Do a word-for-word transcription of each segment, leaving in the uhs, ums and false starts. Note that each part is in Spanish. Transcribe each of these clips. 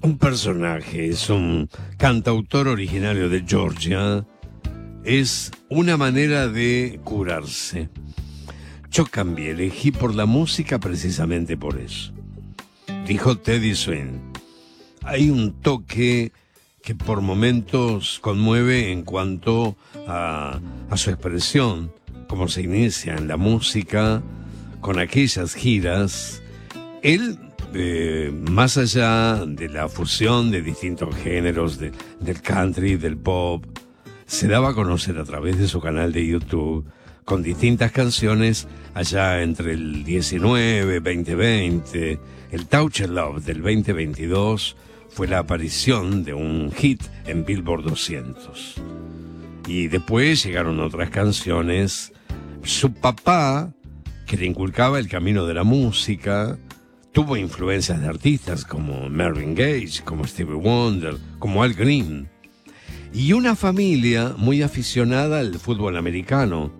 un personaje, es un cantautor originario de Georgia, es una manera de curarse. Yo cambié, elegí por la música precisamente por eso. Dijo Teddy Swims. Hay un toque que por momentos conmueve en cuanto a, a su expresión, como se inicia en la música, con aquellas giras. Él, eh, más allá de la fusión de distintos géneros, de, del country, del pop, se daba a conocer a través de su canal de YouTube, con distintas canciones allá entre el diecinueve, veinte veinte. El Touch of Love del veinte veintidós fue la aparición de un hit en Billboard doscientos. Y después llegaron otras canciones. Su papá, que le inculcaba el camino de la música, tuvo influencias de artistas como Marvin Gaye, como Stevie Wonder, como Al Green. Y una familia muy aficionada al fútbol americano.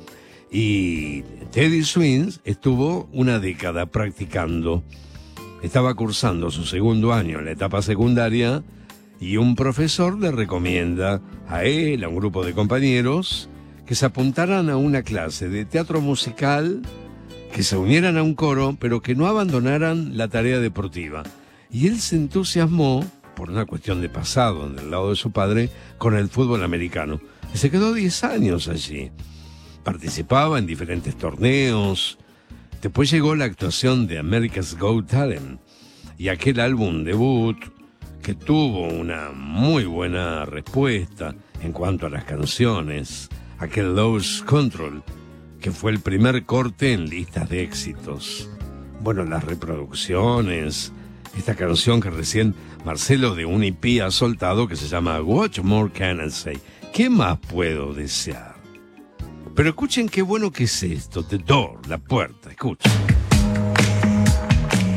Y Teddy Swims estuvo una década practicando. Estaba cursando su segundo año en la etapa secundaria y un profesor le recomienda a él, a un grupo de compañeros, que se apuntaran a una clase de teatro musical, que se unieran a un coro, pero que no abandonaran la tarea deportiva. Y él se entusiasmó, por una cuestión de pasado en el lado de su padre, con el fútbol americano. Y se quedó diez años allí. Participaba en diferentes torneos. Después llegó la actuación de America's Got Talent y aquel álbum debut que tuvo una muy buena respuesta en cuanto a las canciones, aquel Lose Control, que fue el primer corte en listas de éxitos. Bueno, las reproducciones, esta canción que recién Marcelo de un E P ha soltado que se llama What More Can I Say. ¿Qué más puedo desear? Pero escuchen qué bueno que es esto, The Door, la puerta, escuchen.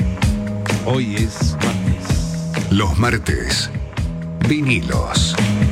Hoy es martes. Los martes, vinilos.